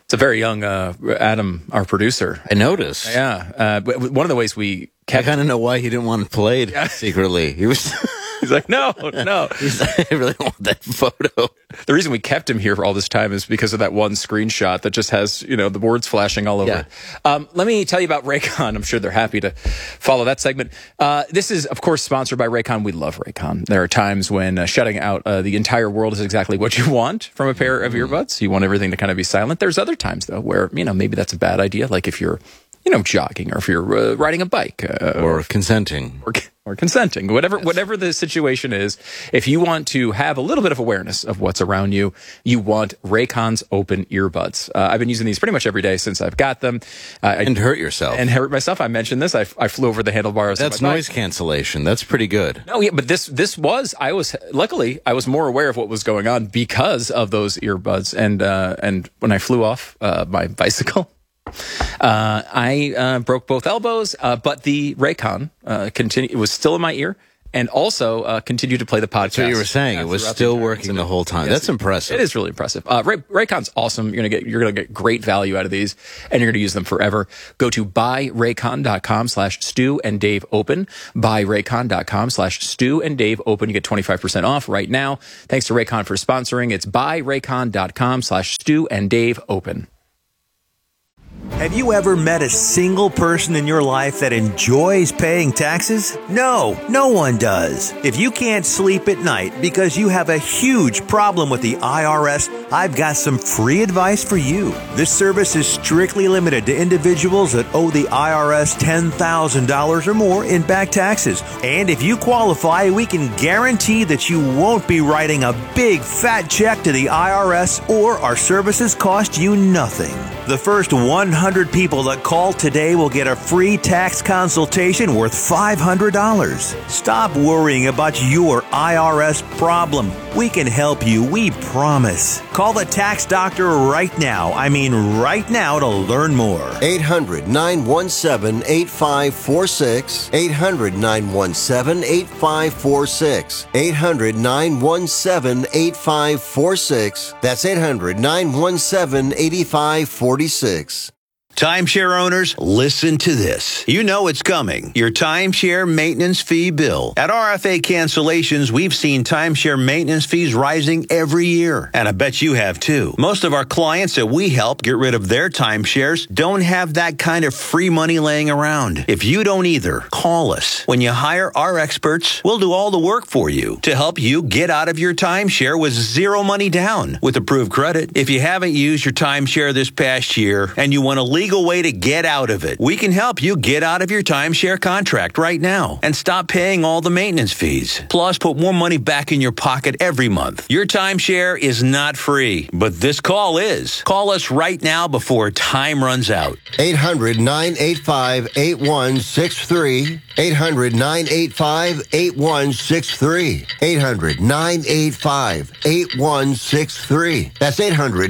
It's a very young Adam, our producer. I noticed. Yeah. One of the ways we I kind of know why he didn't want it played secretly. He was... He's like, no. He's like, I really want that photo. The reason we kept him here for all this time is because of that one screenshot that just has, the words flashing all over it. Let me tell you about Raycon. I'm sure they're happy to follow that segment. This is, of course, sponsored by Raycon. We love Raycon. There are times when shutting out the entire world is exactly what you want from a pair of earbuds. You want everything to kind of be silent. There's other times, though, where, maybe that's a bad idea. Like if you're, jogging, or if you're riding a bike. Or consenting. Or consenting, whatever the situation is. If you want to have a little bit of awareness of what's around you, you want Raycon's open earbuds. I've been using these pretty much every day since I've got them. And hurt yourself. And hurt myself. I mentioned this. I flew over the handlebars. That's noise cancellation. That's pretty good. No, yeah, but luckily I was more aware of what was going on because of those earbuds. And when I flew off my bicycle, I broke both elbows, but the Raycon it was still in my ear, and also continued to play the podcast. So you were saying it was still working the whole time. Yes, that's impressive. It is really impressive. Raycon's awesome. You're gonna get great value out of these, and you're gonna use them forever. Go to buyraycon.com/Stu and Dave Open. Buyraycon.com/Stu and Dave Open. You get 25% off right now. Thanks to Raycon for sponsoring. It's buyraycon.com/Stu and Dave Open. Have you ever met a single person in your life that enjoys paying taxes? No one does. If you can't sleep at night because you have a huge problem with the IRS, I've got some free advice for you. This service is strictly limited to individuals that owe the IRS $10,000 or more in back taxes. And if you qualify, we can guarantee that you won't be writing a big fat check to the IRS, or our services cost you nothing. The first 100 people that call today will get a free tax consultation worth $500. Stop worrying about your IRS problem. We can help you, we promise. Call the tax doctor right now. I mean right now, to learn more. 800-917-8546. 800-917-8546. 800-917-8546. That's 800-917-8546. Timeshare owners, listen to this. You know it's coming. Your timeshare maintenance fee bill. At RFA Cancellations, we've seen timeshare maintenance fees rising every year. And I bet you have too. Most of our clients that we help get rid of their timeshares don't have that kind of free money laying around. If you don't either, call us. When you hire our experts, we'll do all the work for you to help you get out of your timeshare with zero money down with approved credit. If you haven't used your timeshare this past year and you want to leave way to get out of it, we can help you get out of your timeshare contract right now and stop paying all the maintenance fees. Plus, put more money back in your pocket every month. Your timeshare is not free, but this call is. Call us right now before time runs out. 800-985-8163. 800-985-8163. 800-985-8163. That's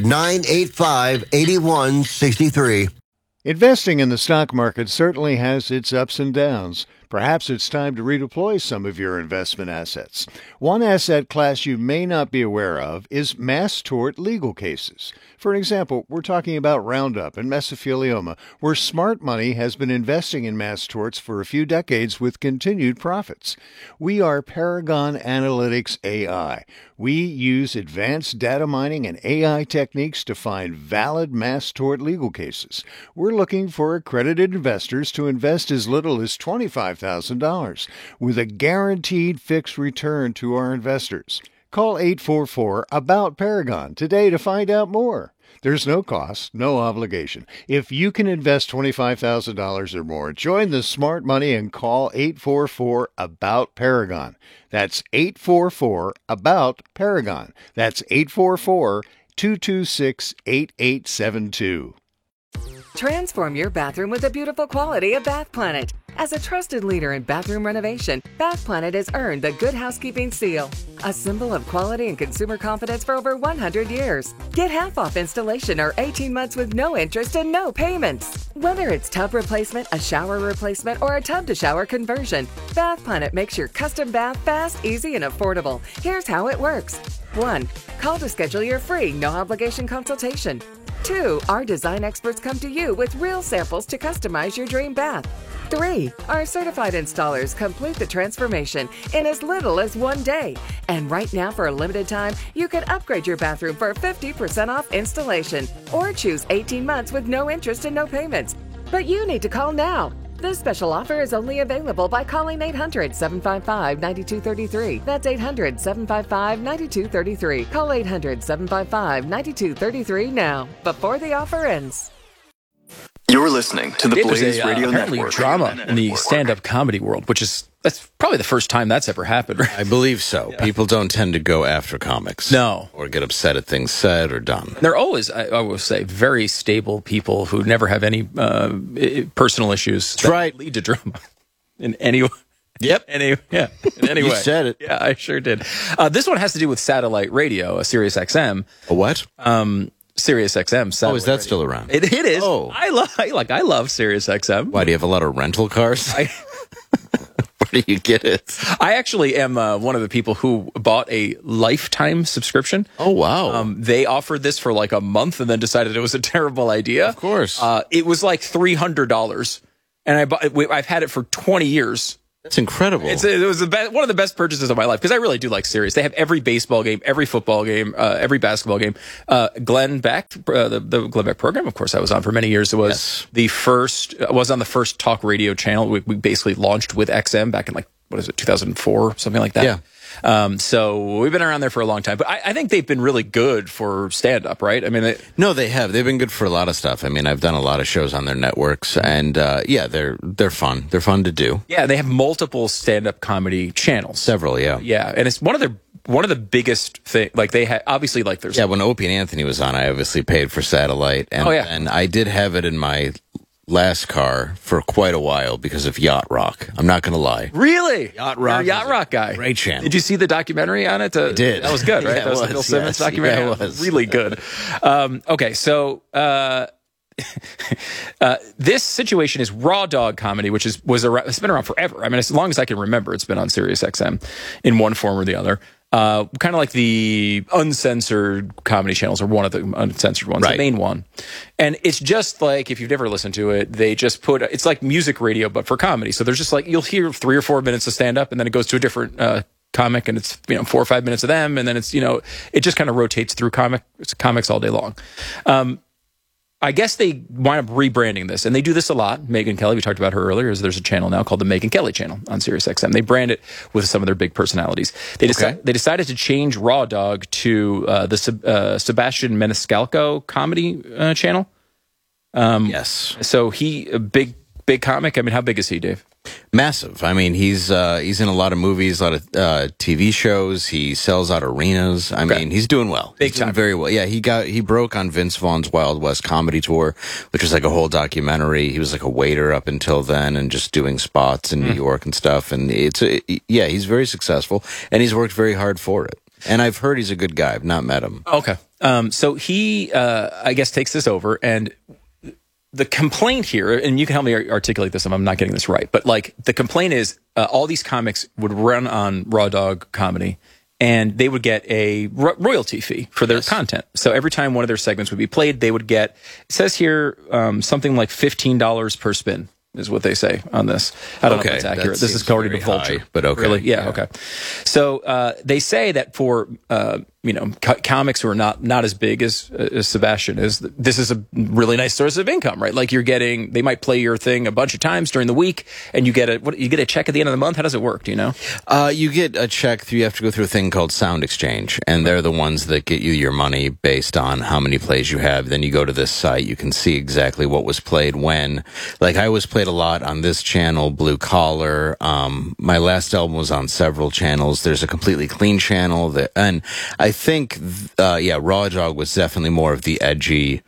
800-985-8163. Investing in the stock market certainly has its ups and downs. Perhaps it's time to redeploy some of your investment assets. One asset class you may not be aware of is mass tort legal cases. For example, we're talking about Roundup and mesothelioma, where smart money has been investing in mass torts for a few decades with continued profits. We are Paragon Analytics AI. We use advanced data mining and AI techniques to find valid mass tort legal cases. We're looking for accredited investors to invest as little as $25,000 with a guaranteed fixed return to our investors. Call 844-ABOUT-PARAGON today to find out more. There's no cost, no obligation. If you can invest $25,000 or more, join the smart money and call 844-ABOUT-PARAGON. That's 844-ABOUT-PARAGON. That's 844-226-8872. Transform your bathroom with the beautiful quality of Bath Planet. As a trusted leader in bathroom renovation, Bath Planet has earned the Good Housekeeping seal, a symbol of quality and consumer confidence for over 100 years. Get half off installation or 18 months with no interest and no payments. Whether it's tub replacement, a shower replacement, or a tub-to-shower conversion, Bath Planet makes your custom bath fast, easy, and affordable. Here's how it works. 1. Call to schedule your free, no-obligation consultation. 2, our design experts come to you with real samples to customize your dream bath. 3, our certified installers complete the transformation in as little as 1 day. And right now, for a limited time, you can upgrade your bathroom for 50% off installation or choose 18 months with no interest and no payments. But you need to call now. This special offer is only available by calling 800-755-9233. That's 800-755-9233. Call 800-755-9233 now, before the offer ends. You're listening to the Blaze Radio apparently Network. Drama in the stand-up comedy world, that's probably the first time that's ever happened, right? I believe so. Yeah. People don't tend to go after comics. No. Or get upset at things said or done. They're always, I will say, very stable people who never have any personal issues that lead to drama in any way. Yep. In any way. You said it. Yeah, I sure did. This one has to do with satellite radio, a Sirius XM. A what? Sirius XM. Oh, is that still around? It is. Oh. I love Sirius XM. Why, do you have a lot of rental cars? Where do you get it? I actually am one of the people who bought a lifetime subscription. Oh, wow. They offered this for like a month and then decided it was a terrible idea. Of course. It was like $300. And I've had it for 20 years. That's incredible. It was one of the best purchases of my life because I really do like Sirius. They have every baseball game, every football game, every basketball game. Glenn Beck, the Glenn Beck program, of course, I was on for many years. It was was on the first talk radio channel. We basically launched with XM back in 2004, something like that. Yeah. So we've been around there for a long time, but I think they've been really good for stand-up, right? I mean, no, they have. They've been good for a lot of stuff. I mean, I've done a lot of shows on their networks, and they're fun. They're fun to do. Yeah, they have multiple stand-up comedy channels. Several, yeah. Yeah, and it's one of the biggest thing. Like they had obviously there's when Opie and Anthony was on, I obviously paid for satellite, and and I did have it in my last car for quite a while because of Yacht Rock. I'm not going to lie. Really? Yacht Rock. You're a Yacht Rock guy. Great channel. Did you see the documentary on it? I did. That was good, right? Yeah, that was the Bill Simmons documentary. Yeah, it was. Really good. Okay, so this situation is Raw Dog Comedy, which it's been around forever. I mean, as long as I can remember, it's been on Sirius XM in one form or the other. Kind of like the uncensored comedy channels, or one of the uncensored ones, the main one. And it's just like, if you've never listened to it, they just it's like music radio, but for comedy. So there's just you'll hear 3 or 4 minutes of stand up, and then it goes to a different comic, and it's 4 or 5 minutes of them, and then it's it just kind of rotates through comics all day long. I guess they wind up rebranding this, and they do this a lot. Megyn Kelly, we talked about her earlier, there's a channel now called the Megyn Kelly channel on Sirius XM. They brand it with some of their big personalities. They decided to change Raw Dog to the Sebastian Maniscalco comedy channel. Yes. So a big comic. I mean, how big is he, Dave? Massive. I mean, he's in a lot of movies, a lot of TV shows. He sells out arenas. I mean, he's doing well. Big time. Very well. Yeah, he broke on Vince Vaughn's Wild West comedy tour, which was like a whole documentary. He was like a waiter up until then, and just doing spots in New York and stuff. And he's very successful, and he's worked very hard for it. And I've heard he's a good guy. I've not met him. Okay. So he, I guess, takes this over, and the complaint here, and you can help me articulate this if I'm not getting this right, but the complaint is all these comics would run on Raw Dog Comedy, and they would get a royalty fee for their content. So every time one of their segments would be played, they would get, it says here, something like $15 per spin is what they say on this. I don't know if that's accurate. This is according to Vulture. But okay. Really? Yeah, okay. So they say that for comics who are not as big as Sebastian is, this is a really nice source of income, right? Like they might play your thing a bunch of times during the week, and you get a check at the end of the month. How does it work? Do you know? You get a check. You have to go through a thing called Sound Exchange, and they're the ones that get you your money based on how many plays you have. Then you go to this site, you can see exactly what was played when. Like I was played a lot on this channel, Blue Collar. My last album was on several channels. There's a completely clean channel and I think, Raw Dog was definitely more of the edgy,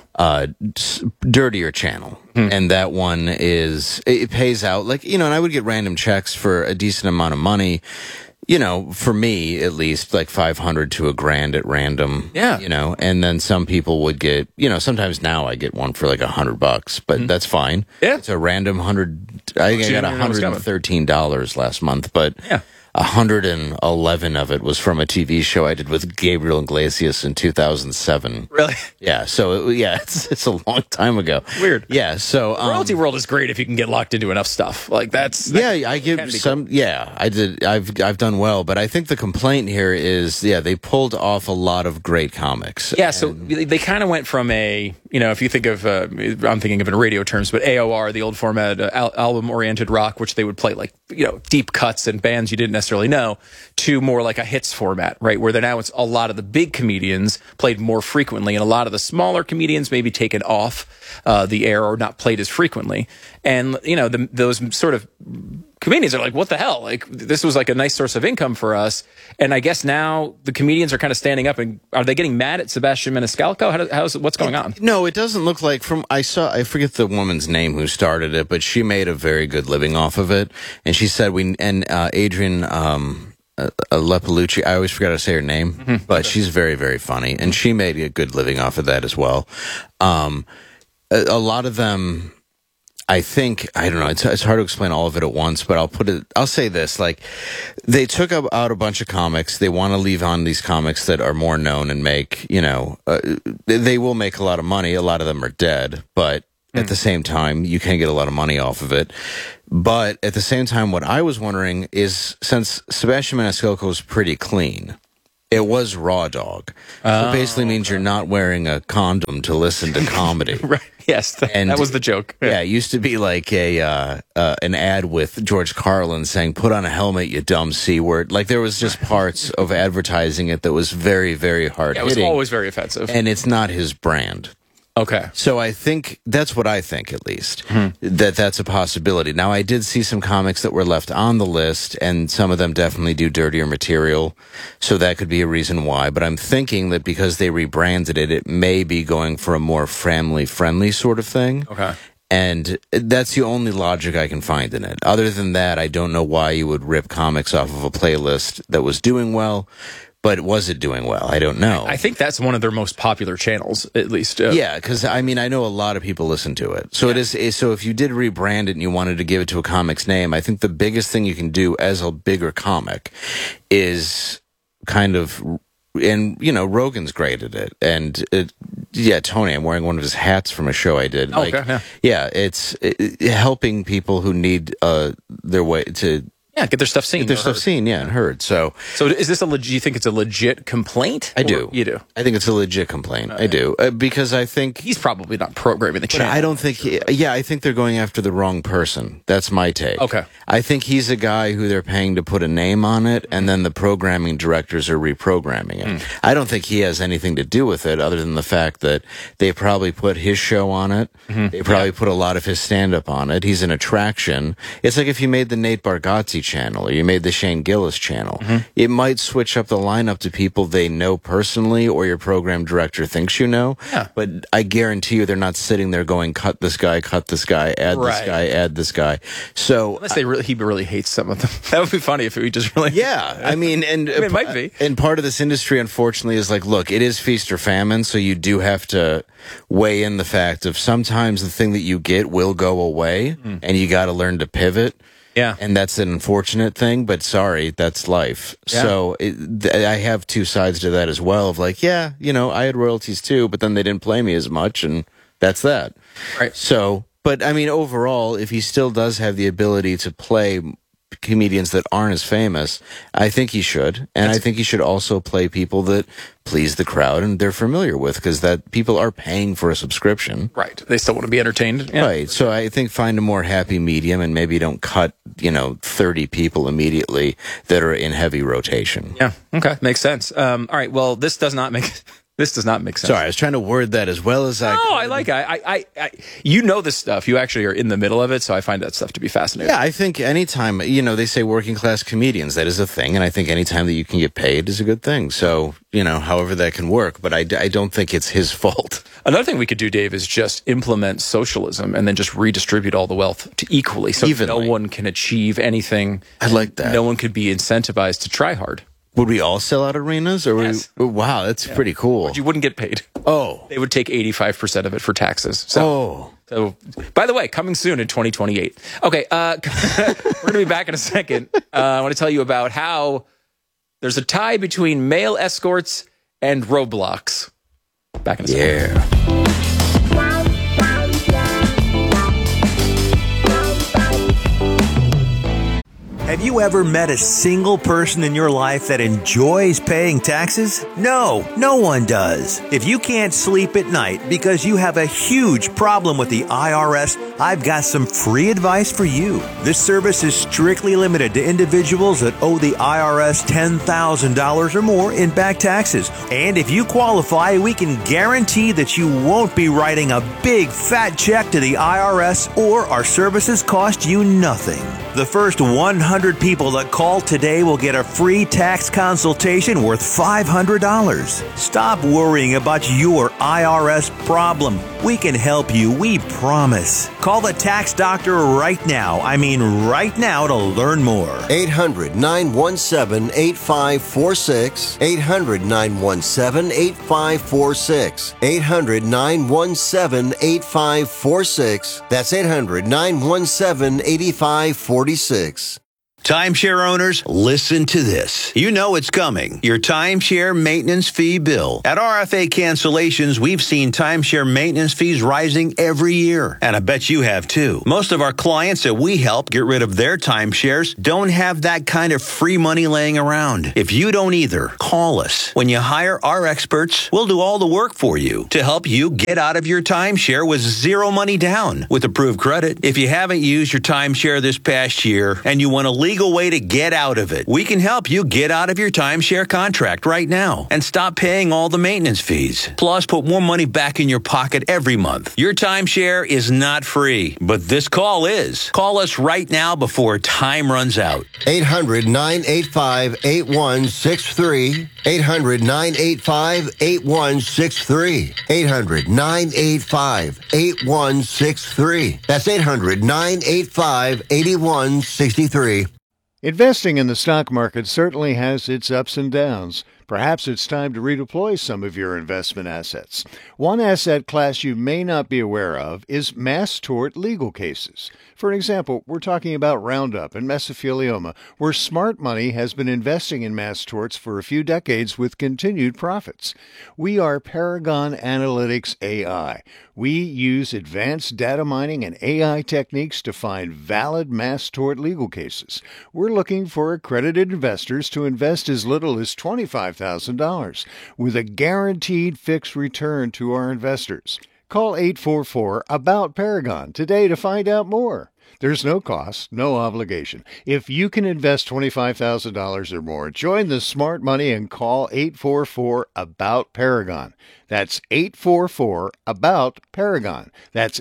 dirtier channel. And that one it pays out and I would get random checks for a decent amount of money. For me, at least, like $500 to $1,000 at random. Yeah. And then some people would get, sometimes now I get one for like $100, but that's fine. Yeah. It's a random 100. I think I got $113 last month, but 111 of it was from a TV show I did with Gabriel Iglesias in 2007. Really? Yeah. So it's a long time ago. Weird. Yeah. So The royalty world is great if you can get locked into enough stuff. Like I give some. Cool. Yeah, I did. I've done well, but I think the complaint here is they pulled off a lot of great comics. Yeah. So they kind of went from if you think of I'm thinking of it in radio terms, but AOR, the old format, album oriented rock, which they would play like deep cuts and bands you didn't necessarily know, to more like a hits format, right? Where now it's a lot of the big comedians played more frequently, and a lot of the smaller comedians maybe taken off the air or not played as frequently. And those sort of comedians are like, what the hell? Like, this was like a nice source of income for us. And I guess now the comedians are kind of standing up, and are they getting mad at Sebastian Maniscalco? What's going on? No, it doesn't look like I forget the woman's name who started it, but she made a very good living off of it. And she said Adrian Lepalucci, I always forgot to say her name, but she's very, very funny, and she made a good living off of that as well. A lot of them, I think, I don't know, it's hard to explain all of it at once, but I'll say this, like, they took out a bunch of comics. They want to leave on these comics that are more known and make, they will make a lot of money. A lot of them are dead, but at the same time, you can get a lot of money off of it. But at the same time, what I was wondering is, since Sebastian Maniscalco is pretty clean, it was Raw Dog. So it basically means you're not wearing a condom to listen to comedy. Right. Yes, that was the joke. Yeah, it used to be like an ad with George Carlin saying, "Put on a helmet, you dumb C-word." Like, there was just parts of advertising it that was very, very hard. Yeah, it was always very offensive. And it's not his brand. Okay. So I think that's what I think, at least, that's a possibility. Now, I did see some comics that were left on the list, and some of them definitely do dirtier material. So that could be a reason why. But I'm thinking that because they rebranded it, it may be going for a more family-friendly sort of thing. Okay. And that's the only logic I can find in it. Other than that, I don't know why you would rip comics off of a playlist that was doing well. But was it doing well? I don't know. I think that's one of their most popular channels, at least. Yeah, because I know a lot of people listen to it. So it is. So if you did rebrand it and you wanted to give it to a comic's name, I think the biggest thing you can do as a bigger comic is kind of, and Rogan's great at it. And Tony, I'm wearing one of his hats from a show I did. Oh, okay. Yeah, it's helping people who need their way to. Yeah, get their stuff seen. Get their stuff seen, and heard. So is this do you think it's a legit complaint? I do. You do? I think it's a legit complaint. I do. Because I think... He's probably not programming the channel. I don't think... I think they're going after the wrong person. That's my take. Okay. I think he's a guy who they're paying to put a name on it, and then the programming directors are reprogramming it. I don't think he has anything to do with it, other than the fact that they probably put his show on it. They probably put a lot of his stand-up on it. He's an attraction. It's like if you made the Nate Bargatze channel, or you made the Shane Gillis channel. It might switch up the lineup to people they know personally, or your program director thinks you know. Yeah. But I guarantee you they're not sitting there going, cut this guy, add this guy, add this guy. So unless he really hates some of them. That would be funny if he just really... Yeah. I mean, it might be. And part of this industry, unfortunately, is like, look, it is feast or famine, so you do have to weigh in the fact of sometimes the thing that you get will go away, and you got to learn to pivot. Yeah. And that's an unfortunate thing, but sorry, that's life. Yeah. So I have two sides to that as well of like, I had royalties too, but then they didn't play me as much, and that's that. Right. So, but I mean, overall, if he still does have the ability to play comedians that aren't as famous, I think he should. And I think he should also play people that please the crowd and they're familiar with, because that people are paying for a subscription. Right. They still want to be entertained. Yeah. Right. So I think find a more happy medium, and maybe don't cut, 30 people immediately that are in heavy rotation. Yeah. Okay. Makes sense. All right. Well, this does not make sense. Sorry, I was trying to word that as well as I could. I like it. You know this stuff. You actually are in the middle of it, so I find that stuff to be fascinating. Yeah, I think anytime, they say working class comedians, that is a thing, and I think anytime that you can get paid is a good thing. So, however that can work, but I don't think it's his fault. Another thing we could do, Dave, is just implement socialism and then just redistribute all the wealth to equally, so no one can achieve anything. I like that. No one could be incentivized to try hard. Would we all sell out arenas? Or Yes. wow, that's pretty cool. You wouldn't get paid. Oh. They would take 85% of it for taxes. So, by the way, coming soon in 2028. Okay, we're going to be back in a second. I want to tell you about how there's a tie between male escorts and Roblox. Back in a second. Yeah. Have you ever met a single person in your life that enjoys paying taxes? No, no one does. If you can't sleep at night because you have a huge problem with the IRS, I've got some free advice for you. This service is strictly limited to individuals that owe the IRS $10,000 or more in back taxes. And if you qualify, we can guarantee that you won't be writing a big fat check to the IRS, or our services cost you nothing. The first 100 people that call today will get a free tax consultation worth $500. Stop worrying about your IRS problem. We can help you, we promise. Call the tax doctor right now. I mean right now, to learn more. 800-917-8546. 800-917-8546. 800-917-8546. That's 800-917-8546. Timeshare owners, listen to this. You know it's coming. Your timeshare maintenance fee bill. At RFA Cancellations, we've seen timeshare maintenance fees rising every year. And I bet you have too. Most of our clients that we help get rid of their timeshares don't have that kind of free money laying around. If you don't either, call us. When you hire our experts, we'll do all the work for you to help you get out of your timeshare with zero money down with approved credit. If you haven't used your timeshare this past year and you want a legal way to get out of it, we can help you get out of your timeshare contract right now and stop paying all the maintenance fees. Plus, put more money back in your pocket every month. Your timeshare is not free, but this call is. Call us right now before time runs out. 800-985-8163. 800-985-8163. 800-985-8163. That's 800-985-8163. Investing in the stock market certainly has its ups and downs. Perhaps it's time to redeploy some of your investment assets. One asset class you may not be aware of is mass tort legal cases. For example, we're talking about Roundup and mesothelioma, where smart money has been investing in mass torts for a few decades with continued profits. We are Paragon Analytics AI. We use advanced data mining and AI techniques to find valid mass tort legal cases. We're looking for accredited investors to invest as little as $25,000 with a guaranteed fixed return to our investors. Call 844-ABOUT-PARAGON today to find out more. There's no cost, no obligation. If you can invest $25,000 or more, join the smart money and call 844-ABOUT-PARAGON. That's 844-ABOUT-PARAGON. That's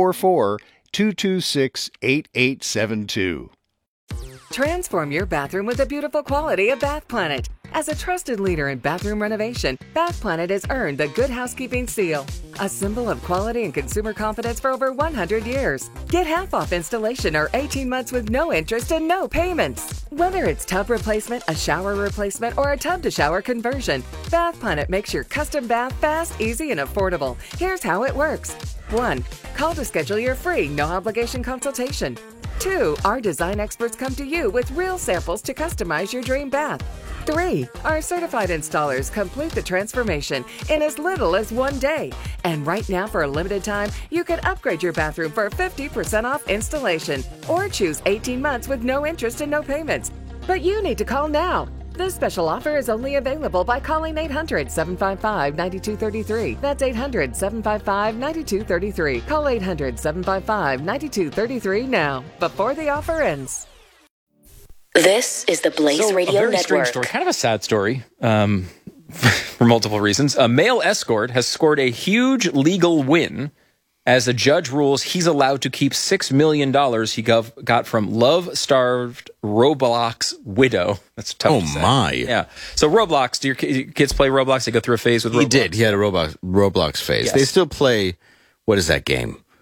844-226-8872. Transform your bathroom with the beautiful quality of Bath Planet. As a trusted leader in bathroom renovation, Bath Planet has earned the Good Housekeeping Seal, a symbol of quality and consumer confidence for over 100 years. Get half off installation or 18 months with no interest and no payments. Whether it's tub replacement, a shower replacement, or a tub-to-shower conversion, Bath Planet makes your custom bath fast, easy, and affordable. Here's how it works. 1. Call to schedule your free, no-obligation consultation. 2. Our design experts come to you with real samples to customize your dream bath. 3. Our certified installers complete the transformation in as little as 1 day. And right now, for a limited time, you can upgrade your bathroom for 50% off installation or choose 18 months with no interest and no payments. But you need to call now. This special offer is only available by calling 800-755-9233. That's 800-755-9233. Call 800-755-9233 now, before the offer ends. This is the Blaze Radio a very Network. strange story, kind of a sad story, for multiple reasons. A male escort has scored a huge legal win as a judge rules he's allowed to keep $6 million he got from love-starved Roblox widow. That's tough to say. My. Yeah. So Roblox, do your kids play Roblox? They go through a phase with Roblox? He did. He had a Roblox phase. Yes. They still play, what is that game?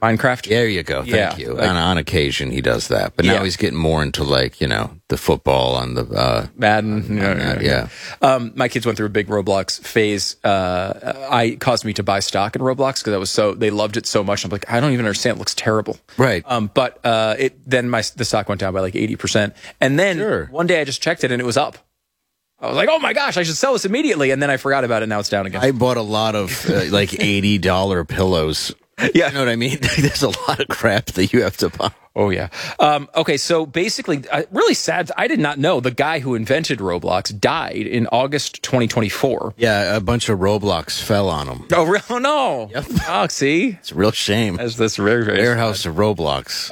Minecraft? There you go. Thank you. Like, on occasion, he does that. But now he's getting more into, like, the football on the... Madden. Yeah. My kids went through a big Roblox phase. I caused me to buy stock in Roblox because they loved it so much. I'm like, I don't even understand. It looks terrible. Right. But then the stock went down by like 80%. And then one day I just checked it and it was up. I was like, oh my gosh, I should sell this immediately. And then I forgot about it. Now it's down again. I bought a lot of like $80 pillows. Yeah. You know what I mean? There's a lot of crap that you have to buy. Oh, yeah. Okay, so basically, really sad. I did not know the guy who invented Roblox died in August 2024. Yeah, a bunch of Roblox fell on him. Oh, real? Oh, no. Yep. Oh, see? It's a real shame. That's very, very Warehouse of Roblox.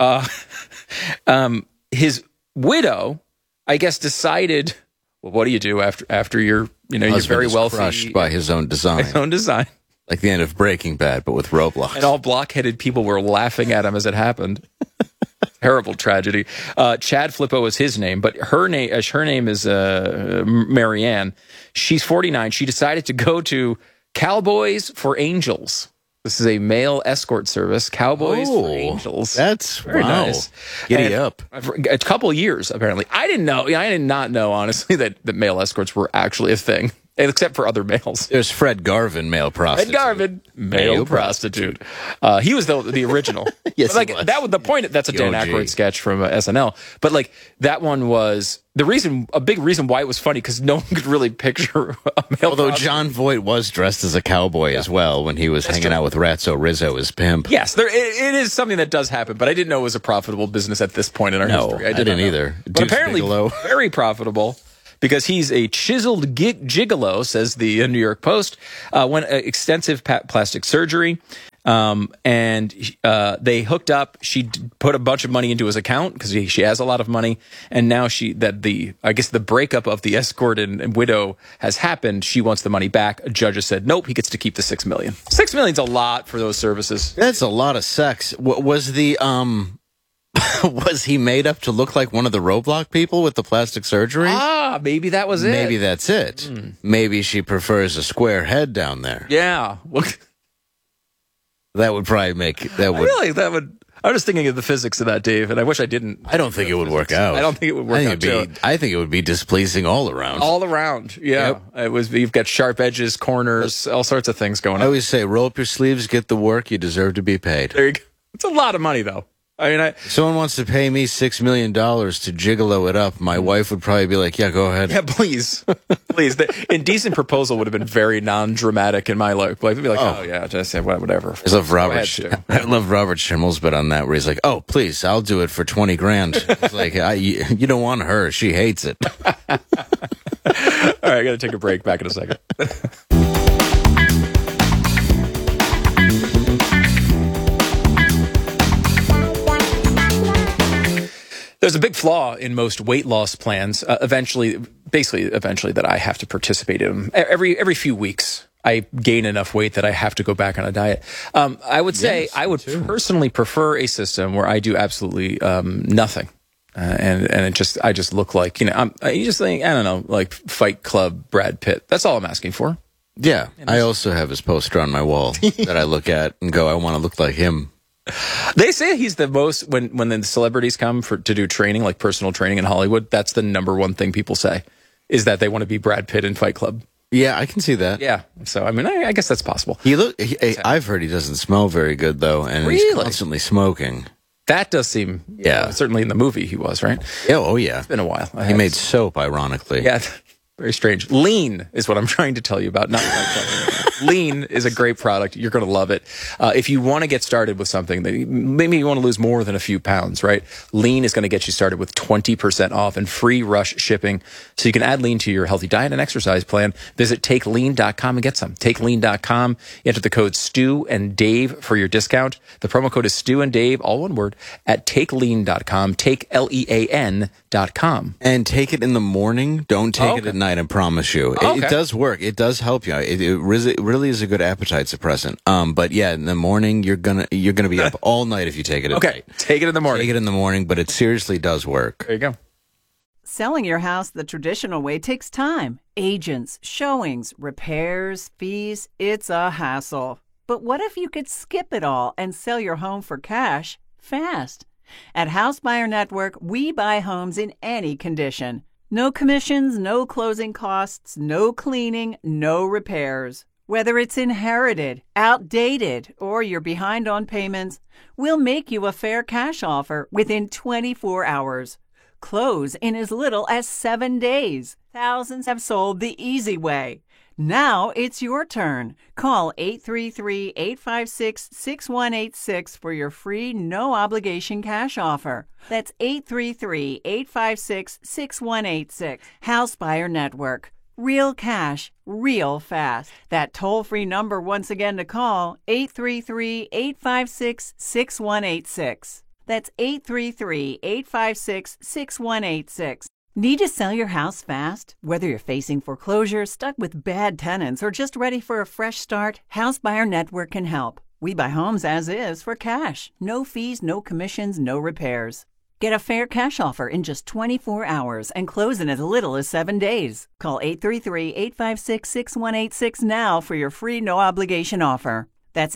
His widow, I guess, decided, well, what do you do after you're, you're very wealthy? Crushed by his own design. His own design. Like the end of Breaking Bad, but with Roblox. And all blockheaded people were laughing at him as it happened. Terrible tragedy. Chad Flippo is his name, but her name is Marianne. She's 49. She decided to go to Cowboys for Angels. This is a male escort service. Cowboys for Angels. That's very nice. Giddy up. A couple years, apparently. I didn't know. I did not know, honestly, that male escorts were actually a thing. Except for other males. There's Fred Garvin, male prostitute. Fred Garvin, male prostitute. He was the original. Yes, but like that was the point. That's a Dan Aykroyd sketch from SNL. But like that one was a big reason why it was funny because no one could really picture a male. Although prostitute. John Voight was dressed as a cowboy as well when he was hanging out with Ratso Rizzo as pimp. Yes, it is something that does happen, but I didn't know it was a profitable business at this point in our history. I didn't either. But apparently, very profitable. Because he's a chiseled gigolo, says the New York Post, went extensive plastic surgery, and they hooked up. She put a bunch of money into his account because she has a lot of money, and now the breakup of the escort and widow has happened. She wants the money back. A judge has said nope. He gets to keep the $6 million. $6 million's a lot for those services. That's a lot of sex. Was the was he made up to look like one of the Roblox people with the plastic surgery? Maybe that was it. Maybe that's it. Maybe she prefers a square head down there. Yeah. That would probably make that would. Really, that would. I was thinking of the physics of that, Dave, and I wish I didn't. I don't think it would work out. I don't think it would work out. I think it would be displeasing all around. All around, yeah. Yep. You've got sharp edges, corners, all sorts of things going on. I always say, roll up your sleeves, get the work. You deserve to be paid. There you go. It's a lot of money, though. I mean, someone wants to pay me $6 million to gigolo it up. My wife would probably be like, yeah, go ahead. Yeah, please. Please. The indecent proposal would have been very non-dramatic in my life. Like, I'd be like, oh yeah, just whatever. I love Robert Schimmels, but on that where he's like, oh, please, I'll do it for $20,000. It's like, you don't want her. She hates it. All right, I got to take a break. Back in a second. There's a big flaw in most weight loss plans. Eventually, that I have to participate in every few weeks. I gain enough weight that I have to go back on a diet. I would say I would personally prefer a system where I do absolutely nothing, and I just look like you just think I don't know, like Fight Club Brad Pitt. That's all I'm asking for. Yeah, I also have his poster on my wall that I look at and go, I want to look like him. They say he's the most when the celebrities come to do training, like personal training in Hollywood. That's the number one thing people say is that they want to be Brad Pitt in Fight Club. Yeah, I can see that. Yeah, so I mean, I guess that's possible. I've heard he doesn't smell very good though, and he's constantly smoking. That does seem certainly in the movie he was right. Yeah, oh yeah, it's been a while. He made soap, ironically. Yeah. Very strange. Lean is what I'm trying to tell you about. Not Lean is a great product. You're going to love it. If you want to get started with something, maybe you want to lose more than a few pounds, right? Lean is going to get you started with 20% off and free rush shipping. So you can add Lean to your healthy diet and exercise plan. Visit TakeLean.com and get some. TakeLean.com. Enter the code Stu and Dave for your discount. The promo code is Stu and Dave, all one word, at TakeLean.com. TakeLean.com. And take it in the morning. Don't take it at night. I promise you, it does work. It does help you. It really is a good appetite suppressant. But yeah, in the morning you're gonna be up all night if you take it at night. Take it in the morning. Take it in the morning, but it seriously does work. There you go. Selling your house the traditional way takes time. Agents, showings, repairs, fees. It's a hassle. But what if you could skip it all and sell your home for cash fast? At House Buyer Network, we buy homes in any condition. No commissions, no closing costs, no cleaning, no repairs. Whether it's inherited, outdated, or you're behind on payments, we'll make you a fair cash offer within 24 hours. Close in as little as 7 days. Thousands have sold the easy way. Now it's your turn. Call 833-856-6186 for your free, no-obligation cash offer. That's 833-856-6186. House Buyer Network. Real cash, real fast. That toll-free number once again to call, 833-856-6186. That's 833-856-6186. Need to sell your house fast? Whether you're facing foreclosure, stuck with bad tenants, or just ready for a fresh start, House Buyer Network can help. We buy homes as is for cash. No fees, no commissions, no repairs. Get a fair cash offer in just 24 hours and close in as little as 7 days. Call 833-856-6186 now for your free no-obligation offer. That's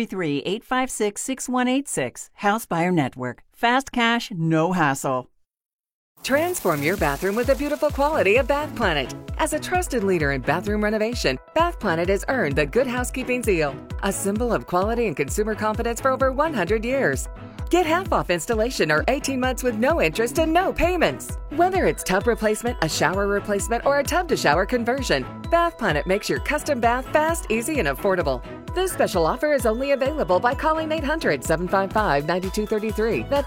833-856-6186. House Buyer Network. Fast cash, no hassle. Transform your bathroom with the beautiful quality of Bath Planet. As a trusted leader in bathroom renovation, Bath Planet has earned the Good Housekeeping seal, a symbol of quality and consumer confidence for over 100 years. Get half off installation or 18 months with no interest and no payments. Whether it's tub replacement, a shower replacement, or a tub-to-shower conversion, Bath Planet makes your custom bath fast, easy, and affordable. This special offer is only available by calling 800-755-9233. That's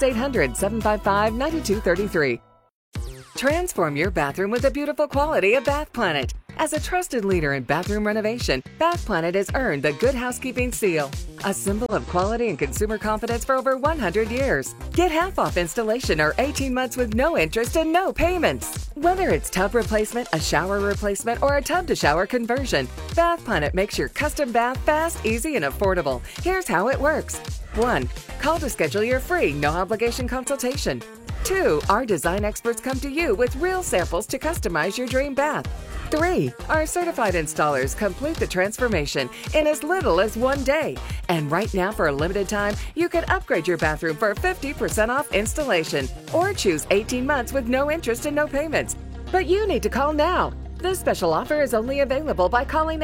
800-755-9233. Transform your bathroom with the beautiful quality of Bath Planet. As a trusted leader in bathroom renovation, Bath Planet has earned the Good Housekeeping seal, a symbol of quality and consumer confidence for over 100 years. Get half off installation or 18 months with no interest and no payments. Whether it's tub replacement, a shower replacement, or a tub-to-shower conversion, Bath Planet makes your custom bath fast, easy, and affordable. Here's how it works. 1. Call to schedule your free, no-obligation consultation. 2. Our design experts come to you with real samples to customize your dream bath. 3. Our certified installers complete the transformation in as little as 1 day. And right now, for a limited time, you can upgrade your bathroom for 50% off installation or choose 18 months with no interest and no payments. But you need to call now. This special offer is only available by calling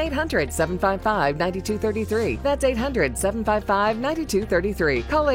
800-755-9233. That's 800-755-9233. Call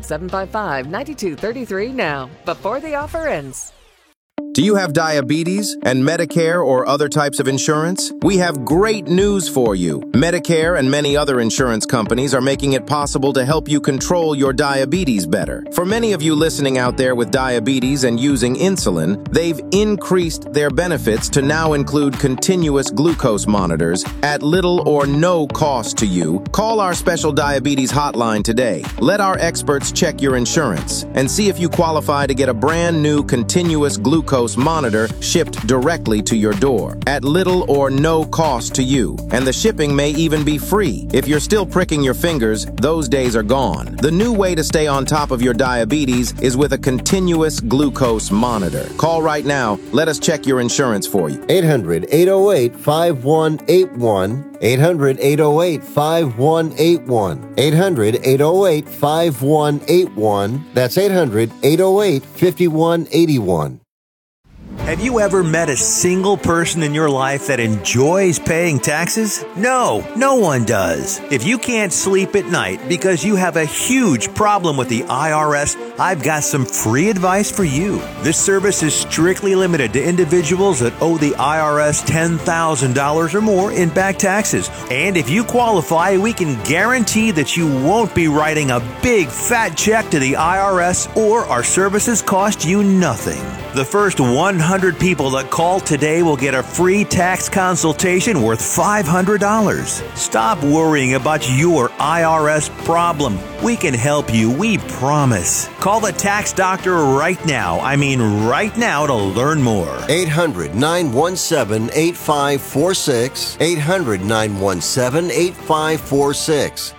800-755-9233 now, before the offer ends. Do you have diabetes and Medicare or other types of insurance? We have great news for you. Medicare and many other insurance companies are making it possible to help you control your diabetes better. For many of you listening out there with diabetes and using insulin, they've increased their benefits to now include continuous glucose monitors at little or no cost to you. Call our special diabetes hotline today. Let our experts check your insurance and see if you qualify to get a brand new continuous glucose monitor shipped directly to your door at little or no cost to you. And the shipping may even be free. If you're still pricking your fingers, those days are gone. The new way to stay on top of your diabetes is with a continuous glucose monitor. Call right now. Let us check your insurance for you. 800-808-5181. 800-808-5181. 800-808-5181. That's 800-808-5181. Have you ever met a single person in your life that enjoys paying taxes? No, no one does. If you can't sleep at night because you have a huge problem with the IRS, I've got some free advice for you. This service is strictly limited to individuals that owe the IRS $10,000 or more in back taxes. And if you qualify, we can guarantee that you won't be writing a big fat check to the IRS, or our services cost you nothing. The first 100 people that call today will get a free tax consultation worth $500. Stop worrying about your IRS problem. We can help you, we promise. Call the tax doctor right now. I mean right now, to learn more. 800-917-8546. 800-917-8546.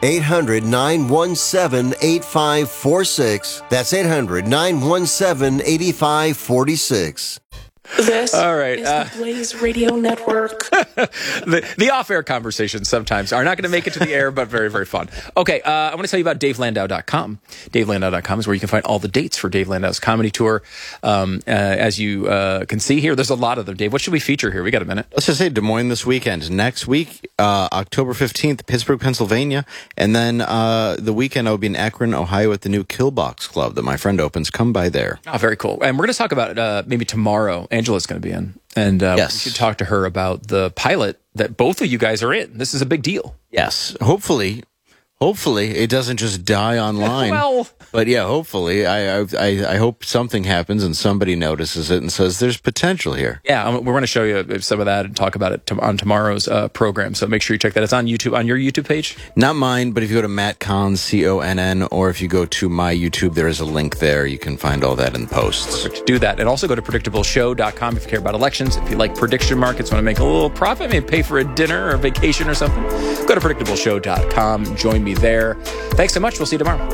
800-917-8546. That's 800-917-8546. This All right, is the Blaze Radio Network. the off-air conversations sometimes are not going to make it to the air, but very, very fun. Okay, I want to tell you about DaveLandau.com. DaveLandau.com is where you can find all the dates for Dave Landau's comedy tour. As you can see here, there's a lot of them. Dave, what should we feature here? We got a minute. Let's just say Des Moines this weekend. Next week, October 15th, Pittsburgh, Pennsylvania. And then the weekend, I will be in Akron, Ohio at the new Killbox Club that my friend opens. Come by there. Oh, very cool. And we're going to talk about maybe tomorrow. Angela's going to be in. And yes. We should talk to her about the pilot that both of you guys are in. This is a big deal. Yes. Hopefully it doesn't just die online. Well, but yeah, hopefully I hope something happens and somebody notices it and says there's potential here. Yeah, we're going to show you some of that and talk about it on tomorrow's program. So make sure you check that. It's on YouTube, on your YouTube page. Not mine, but if you go to Matt Conn, CONN, or if you go to my YouTube, there is a link there. You can find all that in the posts. Perfect. Do that. And also go to predictableshow.com if you care about elections. If you like prediction markets, want to make a little profit, maybe pay for a dinner or a vacation or something, go to predictableshow.com. Join me there. Thanks so much. We'll see you tomorrow.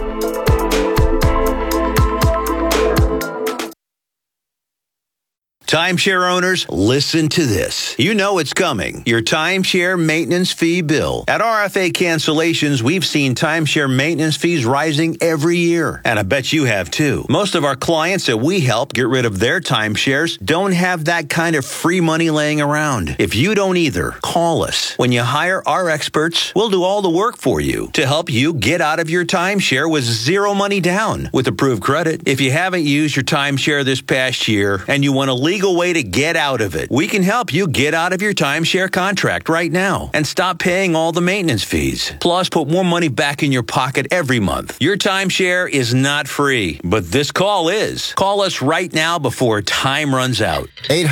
Timeshare owners, listen to this. You know it's coming. Your timeshare maintenance fee bill. At RFA Cancellations, we've seen timeshare maintenance fees rising every year. And I bet you have too. Most of our clients that we help get rid of their timeshares don't have that kind of free money laying around. If you don't either, call us. When you hire our experts, we'll do all the work for you to help you get out of your timeshare with zero money down with approved credit. If you haven't used your timeshare this past year and you want a legal way to get out of it, we can help you get out of your timeshare contract right now and stop paying all the maintenance fees. Plus, put more money back in your pocket every month. Your timeshare is not free, but this call is. Call us right now before time runs out.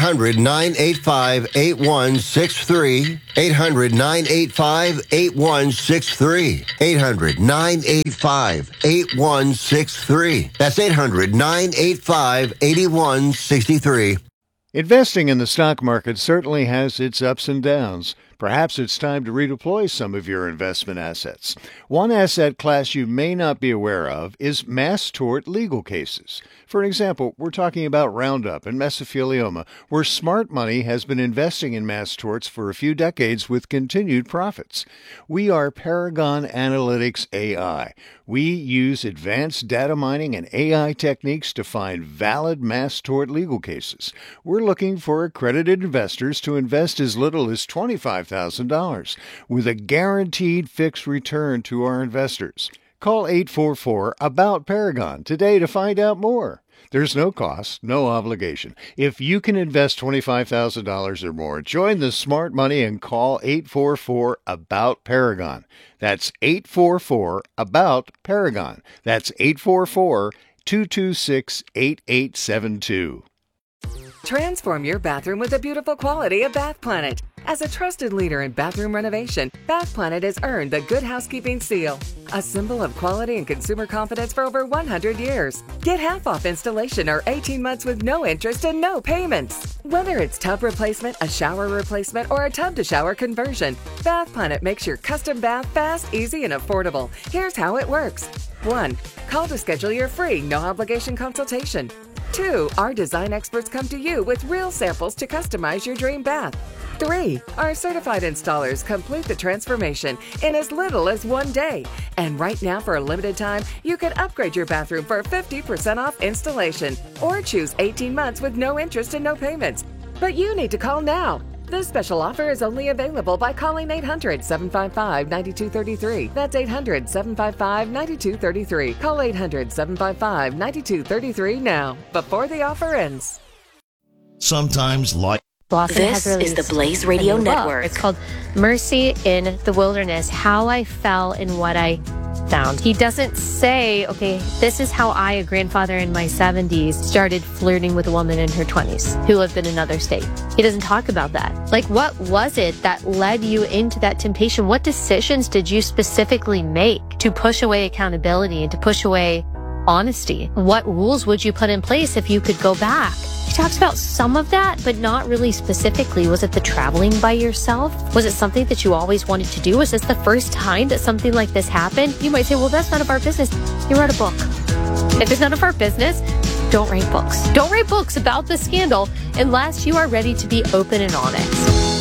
800-985-8163. 800-985-8163. 800-985-8163. That's 800-985-8163. Investing in the stock market certainly has its ups and downs. Perhaps it's time to redeploy some of your investment assets. One asset class you may not be aware of is mass tort legal cases. For example, we're talking about Roundup and mesothelioma, where smart money has been investing in mass torts for a few decades with continued profits. We are Paragon Analytics AI. We use advanced data mining and AI techniques to find valid mass tort legal cases. We're looking for accredited investors to invest as little as $25,000 with a guaranteed fixed return to our investors. Call 844-ABOUT-PARAGON today to find out more. There's no cost, no obligation. If you can invest $25,000 or more, join the smart money and call 844-ABOUT-PARAGON. That's 844-ABOUT-PARAGON. That's 844-226-8872. Transform your bathroom with the beautiful quality of Bath Planet. As a trusted leader in bathroom renovation, Bath Planet has earned the Good Housekeeping Seal, a symbol of quality and consumer confidence for over 100 years. Get half off installation or 18 months with no interest and no payments. Whether it's tub replacement, a shower replacement, or a tub-to-shower conversion, Bath Planet makes your custom bath fast, easy, and affordable. Here's how it works. 1. Call to schedule your free, no-obligation consultation. 2. Our design experts come to you with real samples to customize your dream bath. 3. Our certified installers complete the transformation in as little as 1 day. And right now, for a limited time, you can upgrade your bathroom for 50% off installation or choose 18 months with no interest and no payments. But you need to call now. This special offer is only available by calling 800-755-9233. That's 800-755-9233. Call 800-755-9233 now, before the offer ends. Sometimes life. This is the Blaze Radio Network. It's called Mercy in the Wilderness, How I Fell and What I Found. He doesn't say, okay, this is how I, a grandfather in my 70s, started flirting with a woman in her 20s who lived in another state. He doesn't talk about that. Like, what was it that led you into that temptation? What decisions did you specifically make to push away accountability and to push away honesty? What rules would you put in place if you could go back? He talks about some of that, but not really specifically. Was it the traveling by yourself? Was it something that you always wanted to do? Was this the first time that something like this happened? You might say, well, that's none of our business. He wrote a book. If it's none of our business, don't write books. Don't write books about the scandal unless you are ready to be open and honest.